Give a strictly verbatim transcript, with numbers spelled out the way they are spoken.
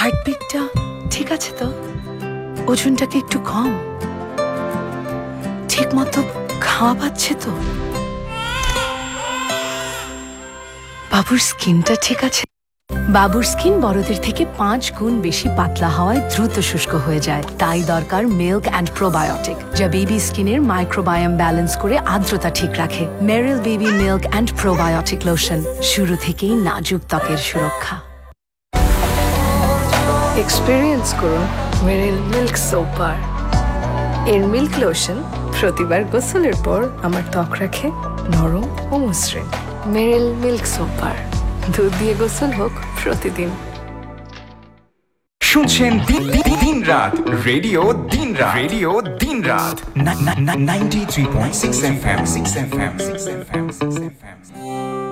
হার্টবিটটা ঠিক আছে তো? ওজনটাকে একটু কম? ঠিক মতো খাওয়া পাচ্ছে তো? বাবুর স্কিনটা ঠিক আছে? বাবুর স্কিন বড়দের থেকে পাঁচ গুণ বেশি পাতলা হওয়ায় দ্রুত শুষ্ক হয়ে যায়। তাই দরকার মিল্ক অ্যান্ড প্রোবায়োটিক, যা বেবি স্কিনের মাইক্রোবায়োম ব্যালেন্স করে আর্দ্রতা ঠিক রাখে। মেরিল baby milk and probiotic lotion, শুরু থেকেই নাজুক ত্বকের সুরক্ষা। এক্সপেরিয়েন্স করুন মেরিল মিল্ক সোপার। এর মিল্ক লোশন প্রতিবার গোসলের পর আমার ত্বক রাখে নরম ও মসৃণ। মেরিল মিল্ক সোপার, দুধ দিয়ে গোসল হোক প্রতিদিন। শুনছেন দিন রাত রেডিও দিন রাত রেডিও দিন রাত ninety three point six F M six F M six F M six F M